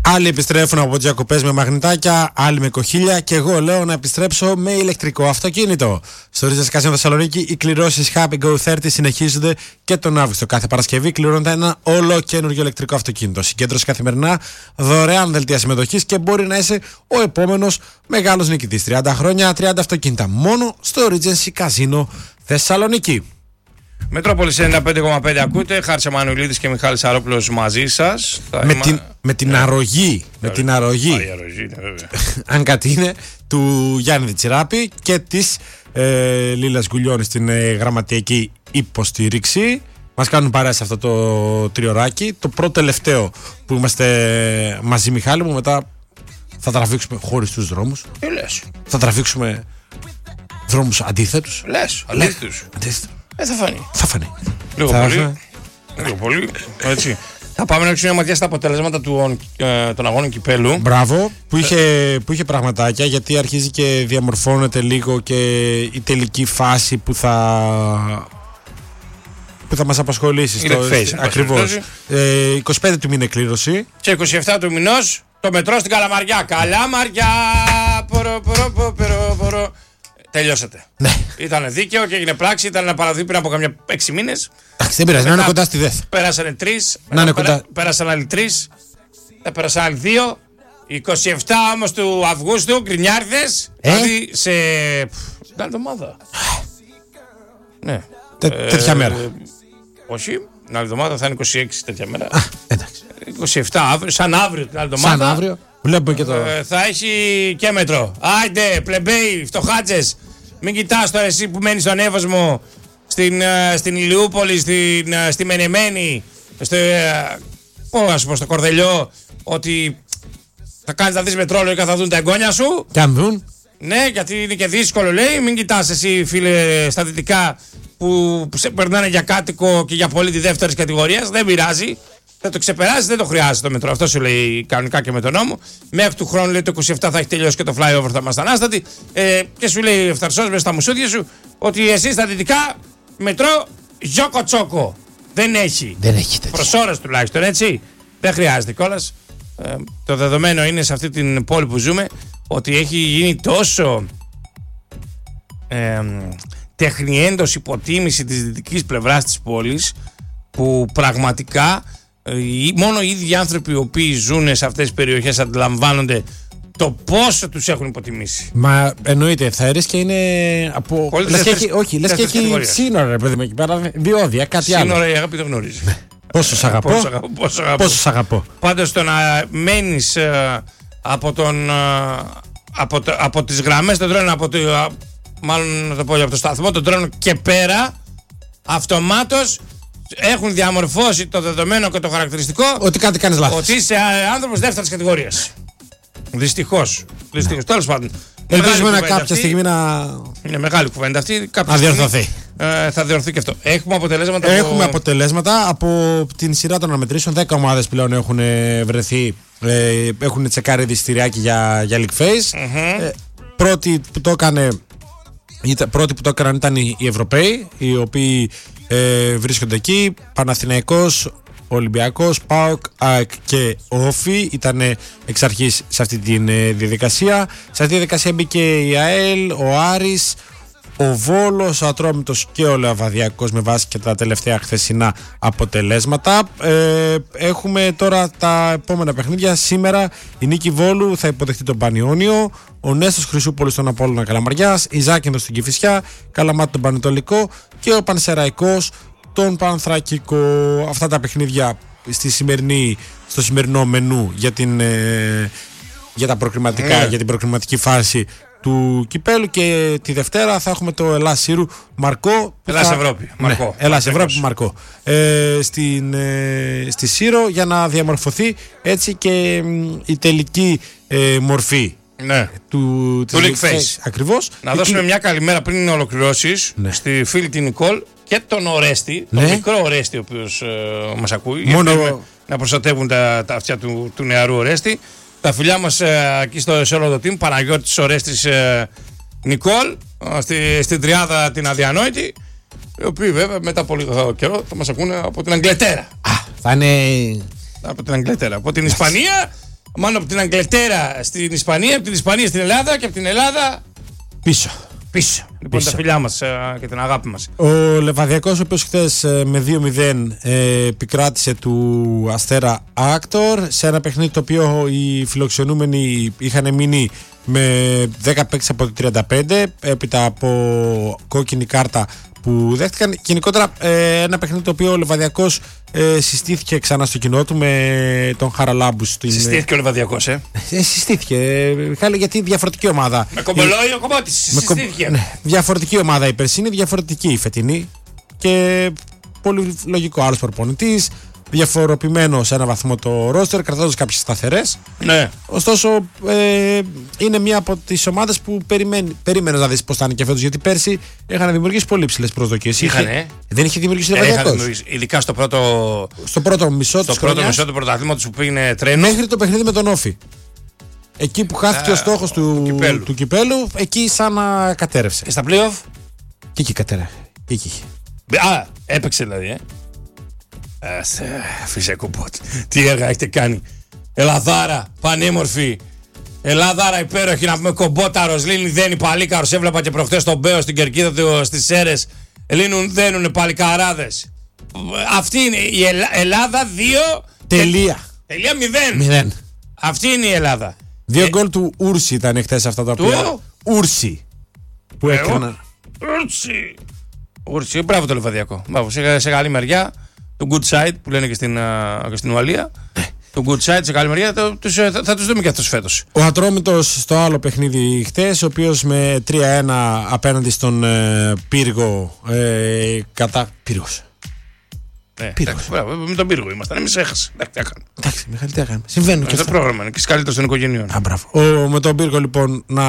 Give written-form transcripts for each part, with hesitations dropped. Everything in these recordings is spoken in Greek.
Άλλοι επιστρέφουν από διακοπές με μαγνητάκια, άλλοι με κοχύλια και εγώ λέω να επιστρέψω με ηλεκτρικό αυτοκίνητο. Στο Regency Casino Θεσσαλονίκη οι κληρώσεις Happy Go 30 συνεχίζονται και τον Αύγουστο. Κάθε Παρασκευή κληρώνεται ένα ολοκένουργιο ηλεκτρικό αυτοκίνητο. Συγκέντρωση καθημερινά, δωρεάν δελτία συμμετοχής και μπορεί να είσαι ο επόμενος μεγάλος νικητής. 30 χρόνια, 30 αυτοκίνητα. Μόνο στο Regency Casino Θεσσαλονίκη. Μετρόπολης 95,5 ακούτε. Χάρης Εμμανουηλίδης και Μιχάλης Αρόπουλος μαζί σας. Με την αρρωγή. Με την αρρωγή. Αν κάτι είναι, του Γιάννη Διτσιράπη και της Λίλας Γκουλιώνη στην γραμματιακή υποστήριξη. Μας κάνουν παρέα σε αυτό το τριωράκι. Το πρώτο τελευταίο που είμαστε μαζί, Μιχάλη μου. Μετά θα τραβήξουμε χωριστούς δρόμους. Θα τραβήξουμε δρόμους αντίθετους. Αντίθετους. Θα φανεί. Λίγο πολύ. Έτσι. Θα πάμε να ρίξουμε μια ματιά στα αποτελέσματα των αγώνων κυπέλου. Μπράβο, που είχε πραγματάκια, γιατί αρχίζει και διαμορφώνεται λίγο και η τελική φάση που θα μας απασχολήσει. Ακριβώς. 25 του μήνα κλήρωση. Και 27 του μηνός το μετρό στην Καλαμαριά. Καλαμαριά! Τελειώσατε. Ναι. Ήταν δίκαιο και έγινε πράξη. Ήταν να παραδοθεί πριν από καμιά 6 μήνες. Εντάξει, δεν πειράζει, να είναι κοντά στη ΔΕΘ. Πέρασαν 3. Πέρασαν άλλοι 3. Πέρασαν άλλοι 2. 27 όμως του Αυγούστου, γκρινιάριδες. Δηλαδή σε. Την άλλη εβδομάδα. Ναι. Τέτοια μέρα. Όχι. Την άλλη εβδομάδα θα είναι 26 τέτοια μέρα. Εντάξει. 27 αύριο, σαν αύριο την άλλη εβδομάδα. Σαν αύριο. Βλέπουμε και το. Θα έχει και μέτρο. Άιντε, πλεμπέι, φτωχάτσες. Μην κοιτάς τώρα εσύ που μένεις στον Εύωσμο, στην Ηλιούπολη, στη Μενεμένη, στο Κορδελιό, ότι θα κάνεις να δεις μετρόλο και θα δουν τα εγγόνια σου. Και αν δουν. Ναι, γιατί είναι και δύσκολο, λέει. Μην κοιτάς εσύ, φίλε, στα δυτικά που σε περνάνε για κάτοικο και για πολίτη δεύτερης κατηγορίας. Δεν πειράζει. Θα το ξεπεράσει, δεν το χρειάζεται το μετρό. Αυτό σου λέει κανονικά και με τον νόμο. Μέχρι του χρόνου, λέει, το 27 θα έχει τελειώσει και το flyover θα είμαστε ανάστατοι. Και σου λέει ευθαρσός μέσα στα μουσούδια σου ότι εσύ στα δυτικά μετρό γιόκο τσόκο. Δεν έχει. Προς ώρες τουλάχιστον, έτσι. Δεν χρειάζεται κιόλας. Το δεδομένο είναι σε αυτή την πόλη που ζούμε ότι έχει γίνει τόσο τεχνιέντος υποτίμηση της δυτικής πλευράς της πόλης που πραγματικά μόνο οι ίδιοι άνθρωποι οι οποίοι ζουν σε αυτές τις περιοχές αντιλαμβάνονται το πόσο τους έχουν υποτιμήσει. Μα εννοείται, θα και είναι από. Λες και έχει σύνορα, ρε παιδί μου, εκεί πέρα. Διόδια, κάτι άλλο. Σύνορα η αγάπη δεν γνωρίζει. Πόσο σ' αγαπώ. Πάντως το να μένεις από τις γραμμές των τρένων, μάλλον να το πω από το σταθμό των τρένων και πέρα, αυτομάτως έχουν διαμορφώσει το δεδομένο και το χαρακτηριστικό ότι κάτι κάνεις λάθος. Ότι είσαι άνθρωπος δεύτερης κατηγορίας. Δυστυχώς. Τέλος πάντων. Ελπίζουμε να κάποια στιγμή να. Είναι μεγάλη κουβέντα αυτή. Να διορθωθεί. Θα διορθωθεί και αυτό. Έχουμε αποτελέσματα. Έχουμε αποτελέσματα από την σειρά των αναμετρήσεων. 10 ομάδες πλέον έχουν βρεθεί. Έχουν τσεκάρει εισιτηριάκι για League Phase. Πρώτοι που το έκαναν ήταν οι Ευρωπαίοι, οι οποίοι βρίσκονται εκεί. Παναθηναϊκός, Ολυμπιακός, ΠΑΟΚ, ΑΕΚ και Όφη ήταν εξ αρχής σε αυτή τη διαδικασία. Σε αυτή τη διαδικασία μπήκε η ΑΕΛ, ο Άρης, ο Βόλος, ο Ατρόμητος και ο Λεβαδιακός με βάση και τα τελευταία χθεσινά αποτελέσματα. Έχουμε τώρα τα επόμενα παιχνίδια. Σήμερα η Νίκη Βόλου θα υποδεχτεί τον Πανιόνιο, ο Νέστος Χρυσούπολης στον Απόλλωνα Καλαμαριάς, η Ζάκυνθος στην Κηφισιά, Καλαμάτη τον Πανετολικό και ο Πανσεραϊκός τον Πανθρακικό. Αυτά τα παιχνίδια στο σημερινό μενού για τα προκριματικά, για την προκριματική φάση του κυπέλου. Και τη Δευτέρα θα έχουμε το Ελλάς Σύρου Μαρκό. Ελλάς Ευρώπη Μαρκό. Ελλάς Ευρώπη Μαρκό. Στη Σύρο, για να διαμορφωθεί έτσι και η τελική μορφή. Ναι. Του League Phase. Ακριβώς. Να δώσουμε μια καλημέρα πριν ολοκληρώσεις στη φίλη την Νικόλ και τον Ορέστη, τον μικρό Ορέστη ο οποίος μας ακούει. Μόνο να προστατεύουν τα αυτιά του νεαρού Ορέστη. Τα φιλιά μας εκεί σε όλο το team, Παναγιώτης, Ορέστης, Νικόλ, στην τριάδα την αδιανόητη, οι οποίοι βέβαια μετά από λίγο καιρό θα μας ακούνε από την Αγγλετέρα. Θα είναι. Από την Αγγλετέρα. Από την Ισπανία, Μάλλον από την Αγγλετέρα στην Ισπανία, από την Ισπανία στην Ελλάδα και από την Ελλάδα πίσω. Λοιπόν, τα φιλιά μας και την αγάπη μας. Ο Λεβαδιακός, ο οποίος χθες με 2-0 επικράτησε του Αστέρα Άκτορ σε ένα παιχνίδι το οποίο οι φιλοξενούμενοι είχαν μείνει με 10 παίκτες από το 35 έπειτα από κόκκινη κάρτα που δέχτηκαν. Γενικότερα ένα παιχνίδι το οποίο ο Λεβαδιακός συστήθηκε ξανά στο κοινό του με τον Χαραλάμπου. Συστήθηκε ο Λεβαδιακός, συστήθηκε, Μιχάλη, γιατί διαφορετική ομάδα. Με κομπολόι ο κομμάτης, συστήθηκε. Ναι, διαφορετική ομάδα η περσίνη, διαφορετική η φετινή και πολύ λογικό. Άλλος προπονητής, διαφοροποιημένο σε ένα βαθμό το ρόστερ, κρατώντας κάποιες σταθερές. Ναι. Ωστόσο, είναι μία από τις ομάδες που περίμενε να δεις πώς θα είναι και φέτος. Γιατί πέρσι είχαν δημιουργήσει πολύ ψηλές προσδοκίες. Δεν είχε δημιουργήσει Λεβαδιακός. Ειδικά στο πρώτο μισό του πρωταθλήματος που πήγαινε τρένο. Μέχρι το παιχνίδι με τον Όφη. Εκεί που χάθηκε ο στόχος του κυπέλου, εκεί σαν να κατέρευσε. Και στα play-off. Και εκεί κατέρευσε. Έπαιξε δηλαδή, φυσικό πότ. Τι έργα έχετε κάνει. Ελλαδάρα, πανέμορφη. Ελλαδάρα υπέροχη, να πούμε κομπόταρος. Λύνει δένει παλίκαρος. Έβλεπα και προχτές τον Μπέο στην κερκίδα του στις Σέρες. Δένουνε παλικαράδες. Αυτή είναι η Ελλάδα 2. Τελεία 0. Αυτή είναι η Ελλάδα. 2 γκολ του Ούρση ήταν χθες αυτά τα οποία. Ούρση. Που έκαναν. Ούρση, μπράβο το Λεβαδιακό. Σε καλή μεριά. Το good side που λένε και στην Ουαλία. Το good side σε καλή μεριά θα τους δούμε και αυτούς φέτος. Ο Ατρόμητος στο άλλο παιχνίδι χτες, ο οποίος με 3-1 απέναντι στον Πύργο Πύργος. Με τον Πύργο ήμασταν, εμείς έχασε. Εντάξει, Μιχάλη, τι έκαναμε. Συμβαίνουν και αυτό. Το πρόγραμμα είναι και καλύτερο των οικογενειών. Με τον Πύργο λοιπόν να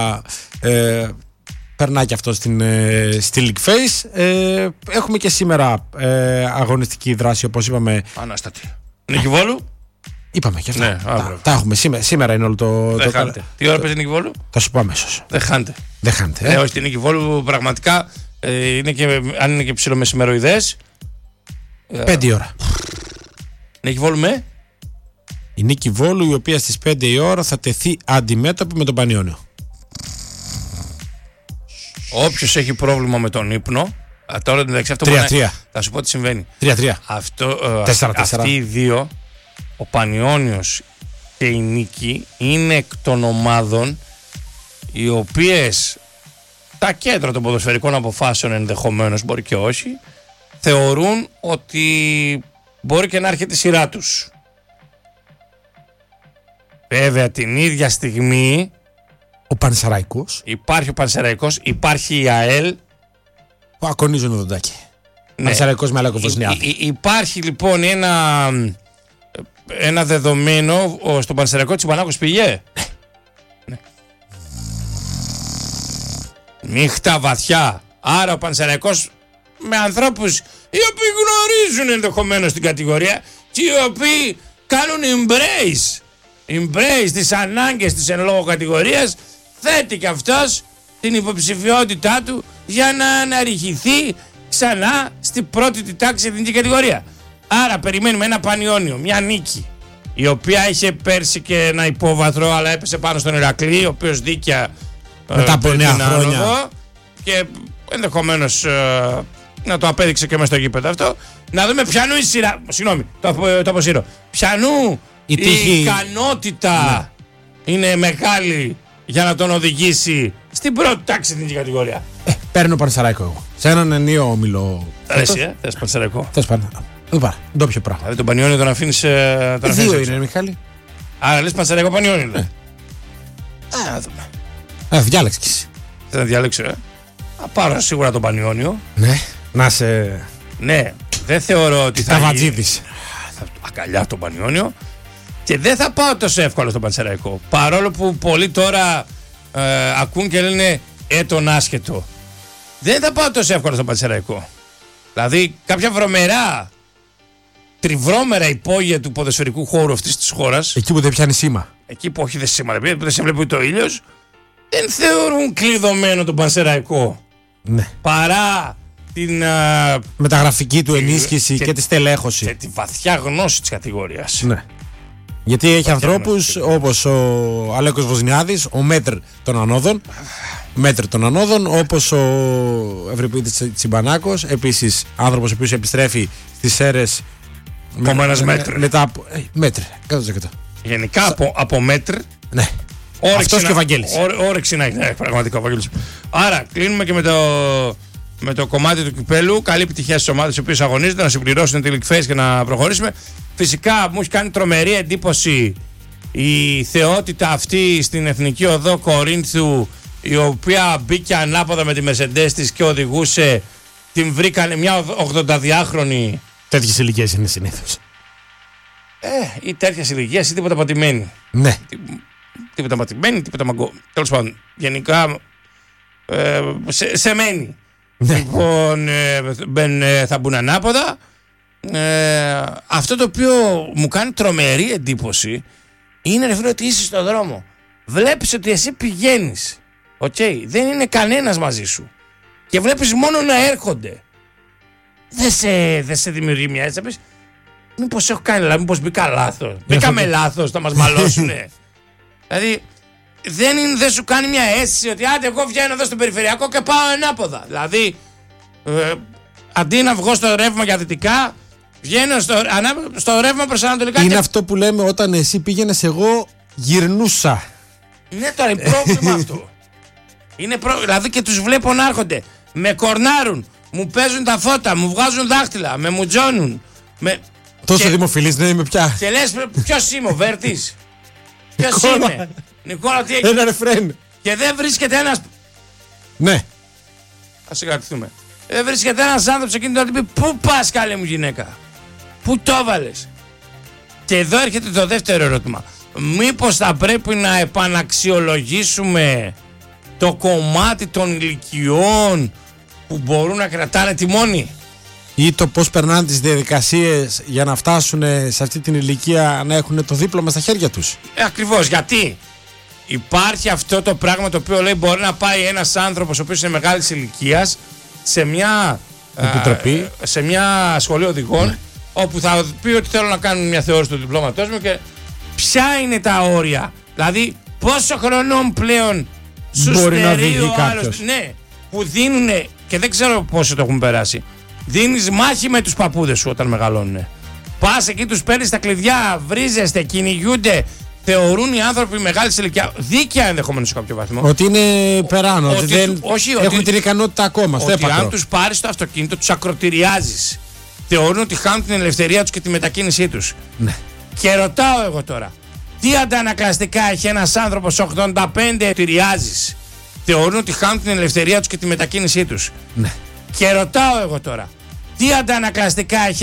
περνάει και αυτό στη League Face. Έχουμε και σήμερα αγωνιστική δράση, όπως είπαμε. Ανάστατη. Νίκη Βόλου. Είπαμε και αυτά. Ναι, τα έχουμε σήμερα είναι όλο το. Δεν χάνετε. Τι ώρα παίζει Νίκη Βόλου? Θα σου πω αμέσως. Δεν χάνετε. Όχι, τη Νίκη Βόλου πραγματικά αν είναι και ψιλομεσημεροειδές. 5 η ώρα. Νίκη Βόλου με. Η Νίκη Βόλου, η οποία στις 5 η ώρα θα τεθεί αντιμέτωπη με τον Πανιόνιο. Όποιος έχει πρόβλημα με τον ύπνο, τώρα εντάξει αυτό 3-3. Θα σου πω τι συμβαίνει. 3-3. Αυτοί οι δύο, ο Πανιόνιος και η Νίκη, είναι εκ των ομάδων οι οποίες τα κέντρα των ποδοσφαιρικών αποφάσεων, ενδεχομένως μπορεί και όχι, θεωρούν ότι μπορεί και να έρχεται η σειρά τους. Βέβαια την ίδια στιγμή ο Πανσεραϊκός. Υπάρχει ο Πανσεραϊκός, υπάρχει η ΑΕΛ. Που ακονίζουν ο Δοντάκη. Ναι. Πανσεραϊκός με Αλέκο Βοσνιάδη. Υπάρχει λοιπόν ένα δεδομένο στον Πανσεραϊκό Τσιμπανάκος πήγε. Ναι. Νύχτα βαθιά. Άρα ο Πανσεραϊκός με ανθρώπους οι οποίοι γνωρίζουν ενδεχομένως την κατηγορία και οι οποίοι κάνουν embrace τις ανάγκες της εν λόγω κατηγορίας, θέτει και αυτός την υποψηφιότητά του για να αναρριχηθεί ξανά στην πρώτη τη τάξη εθνική κατηγορία. Άρα περιμένουμε ένα Πανιόνιο, μια νίκη, η οποία είχε πέρσι και ένα υπόβαθρο, αλλά έπεσε πάνω στον Ηρακλή, ο οποίος δίκαια μετά από 9 χρόνια και ενδεχομένως να το απέδειξε και μέσα στο γήπεδο αυτό. Να δούμε ποιανού η σειρά. Συγγνώμη, το αποσύρω. Ποιανού η ικανότητα είναι μεγάλη για να τον οδηγήσει στην πρώτη τάξη εθνική κατηγορία. Παίρνω Πανσεραϊκό εγώ. Σε έναν ενίο όμιλο. Θες Πανσεραϊκό. Θες πάνω. Εδώ πάρε. Ντόπιο πράγμα. Δηλαδή τον Πανιόνιο τον αφήνεις. Δύο είναι, Μιχάλη. Άρα λες Πανσεραϊκό Πανιόνιο. Να δούμε. Διάλεξε κι εσύ. Θες να διαλέξω, Θα πάρω σίγουρα τον Πανιόνιο. Ναι. Να σε. Ναι. Δεν θεωρώ ότι θα. Καβατζίδης. Αγκαλιά τον Πανιόνιο. Και δεν θα πάω τόσο εύκολα στον Πανσεραϊκό. Παρόλο που πολλοί τώρα ακούν και λένε τον άσχετο. Δεν θα πάω τόσο εύκολα στον Πανσεραϊκό. Δηλαδή κάποια τριβρόμερα υπόγεια του ποδοσφαιρικού χώρου αυτής της χώρας. Εκεί που δεν πιάνει σήμα. Εκεί που όχι δεν σήμα, που δεν σε βλέπει ούτε ο ήλιος. Δεν θεωρούν κλειδωμένο τον Πανσεραϊκό. Ναι. Παρά την μεταγραφική του ενίσχυση και τη στελέχωση. Και τη βαθιά γνώση της κατηγορίας. Ναι. Γιατί έχει ανθρώπους όπως ο Αλέκος Βοσνιάδης, ο μέτρ των ανόδων, όπως ο Ευρυπίδης Τσιμπανάκος, επίσης άνθρωπος ο οποίος επιστρέφει στις Σέρρες μετά από μέτρ, 100%. Γενικά από μέτρ. Ναι. Αυτός και ο Βαγγέλης. Όρεξη να έχει, ναι, πραγματικά ο Βαγγέλης. Άρα κλείνουμε και με το κομμάτι του κυπέλου. Καλή επιτυχία στις ομάδες οι οποίες αγωνίζονται, να συμπληρώσουν τη League Phase και να προχωρήσουμε. Φυσικά μου έχει κάνει τρομερή εντύπωση η θεότητα αυτή στην Εθνική Οδό Κορίνθου, η οποία μπήκε ανάποδα με τη Mercedes της και οδηγούσε. Την βρήκανε μια 82χρονη. Τέτοιες ηλικίες είναι συνήθως. Ή τέτοιες ηλικίες ή τίποτα πατημένη. Ναι. Τίποτα πατημένη, τίποτα μαγκό. Τέλος πάντων, γενικά σε μένει. Λοιπόν, θα μπουν ανάποδα. Αυτό το οποίο μου κάνει τρομερή εντύπωση είναι, ρε φίλε, ότι είσαι στον δρόμο. Βλέπεις ότι εσύ πηγαίνεις. Δεν είναι κανένας μαζί σου. Και βλέπεις μόνο να έρχονται. Δεν σε δημιουργεί μια έτσι. Μήπως έχω κάνει λάθος, μήπως μπήκα λάθος. Μπήκαμε λάθος, θα μας μαλώσουνε. Δηλαδή δεν σου κάνει μια αίσθηση ότι άντε εγώ βγαίνω εδώ στο περιφερειακό και πάω ανάποδα. Δηλαδή αντί να βγω στο ρεύμα για δυτικά, βγαίνω στο ρεύμα προς ανατολικά. Είναι αυτό που λέμε όταν εσύ πήγαινες, εγώ γυρνούσα. Ναι, τώρα είναι πρόβλημα αυτό. Δηλαδή και τους βλέπω να έρχονται. Με κορνάρουν, μου παίζουν τα φώτα, μου βγάζουν δάχτυλα, με μουτζώνουν. Τόσο δημοφιλής δεν είμαι πια. Και λες ποιος είμαι, ο Βέρτης? Ποιος είμαι? Νικόλα, τι έχει? Ένα ρεφρέν. Και δεν βρίσκεται ένας. Ναι. Ας συγκρατηθούμε. Δεν βρίσκεται ένας άνθρωπος εκείνη να του πει πού πας, καλέ μου γυναίκα? Πού το έβαλες? Και εδώ έρχεται το δεύτερο ερώτημα. Μήπως θα πρέπει να επαναξιολογήσουμε το κομμάτι των ηλικιών που μπορούν να κρατάνε τιμόνι? Ή το πώς περνάνε τις διαδικασίες για να φτάσουν σε αυτή την ηλικία να έχουν το δίπλωμα στα χέρια τους. Ακριβώς, γιατί υπάρχει αυτό το πράγμα το οποίο λέει μπορεί να πάει ένας άνθρωπος ο οποίος είναι μεγάλης ηλικίας σε μια επιτροπή, σε μια σχολή οδηγών, όπου θα πει ότι θέλω να κάνω μια θεώρηση του διπλώματός μου και ποια είναι τα όρια? Δηλαδή πόσο χρονών πλέον σου μπορεί να στερεί οδηγεί ο άλλος? Ναι, που δίνουν και δεν ξέρω πόσο το έχουν περάσει. Δίνεις μάχη με τους παππούδες σου όταν μεγαλώνουν. Πας εκεί, τους παίρνεις τα κλειδιά, βρίζεστε, κυνηγούνται. Θεωρούν οι άνθρωποι μεγάλης ηλικία, δίκαια ενδεχομένως σε κάποιο βαθμό, ότι είναι περάνω, ότι δεν έχουν την ικανότητα ακόμα στο έπακρο. Ότι αν τους πάρεις το αυτοκίνητο, τους ακροτηριάζεις. Θεωρούν ότι χάνουν την ελευθερία τους και τη μετακίνησή τους. Ναι. Και ρωτάω εγώ τώρα, τι αντανακλαστικά έχει ένας άνθρωπος 85 εταιριάζεις? Θεωρούν ότι χάνουν την ελευθερία τους και τη μετακίνησή τους. Ναι. Και ρωτάω εγώ τώρα, τι αντανακλαστικά έχει